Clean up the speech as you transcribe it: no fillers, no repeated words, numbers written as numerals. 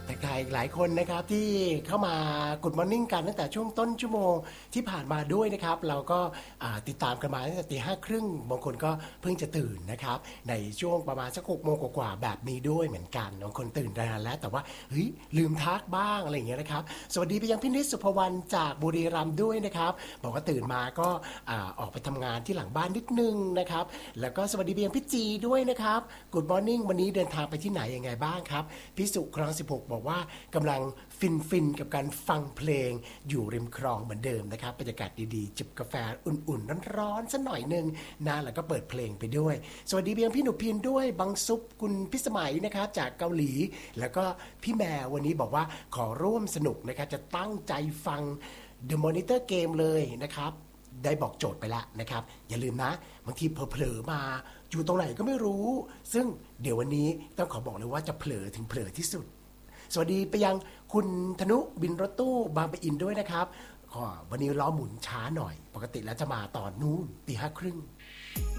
แต่ใครหลายคนนะครับที่เข้ามา Good Morning กันตั้งแต่ช่วงต้นชั่วโมงที่ผ่านมาด้วยนะครับเราก็ติดตามกันมาตั้งแต่ 5:30 นบางคนก็เพิ่งจะตื่นนะครับในช่วงประมาณสัก 6 โมงกว่าๆแบบนี้ด้วยเหมือนกันบางคนตื่นนานแล้วแต่ว่าเฮ้ยลืมทักบ้างอะไรอย่างเงี้ยนะครับสวัสดีไปยังพี่นิดสุภวรรณจากบุรีรัมย์ด้วยนะครับบอกว่าตื่นมาก็ออกไปทำงานที่หลังบ้านนิดนึงนะครับแล้วก็สวัสดีไปยังพี่จีด้วยนะครับ Good Morning วันนี้เดินทางไปที่ไหนยังไงบ้างครับพี่สุคลอง16บอกว่ากำลังฟินกับการฟังเพลงอยู่ริมคลองเหมือนเดิมนะครับบรรยากาศดีๆจิบกาแฟอุ่นๆร้อนๆสักหน่อยนึงนะแล้วก็เปิดเพลงไปด้วยสวัสดีเพียงพี่หนุพินด้วยบังซุปคุณพิสมัยนะครับจากเกาหลีแล้วก็พี่แมววันนี้บอกว่าขอร่วมสนุกนะครับจะตั้งใจฟัง The Monitor Game เลยนะครับได้บอกโจทย์ไปแล้วนะครับอย่าลืมนะบางทีเผลอๆมาอยู่ตรงไหนก็ไม่รู้ซึ่งเดี๋ยววันนี้ต้องขอบอกเลยว่าจะเผลอถึงเผลอที่สุดสวัสดีไปยังคุณธนุบินรถตู้บางปะอินด้วยนะครับวันนี้ล้อหมุนช้าหน่อยปกติแล้วจะมาตอนนู้น 5:30 น